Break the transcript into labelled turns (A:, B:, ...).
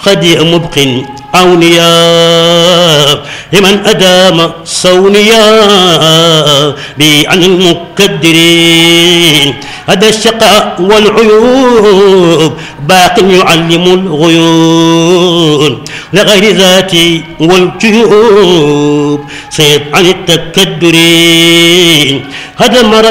A: قد مبق أولياء لمن أدام صونيا بي عن المكدرين. هذا الشقاء والعيوب باق يعلم الغيوب لغير ذاتي والجيوب صيد عن التكدرين. هذا مرض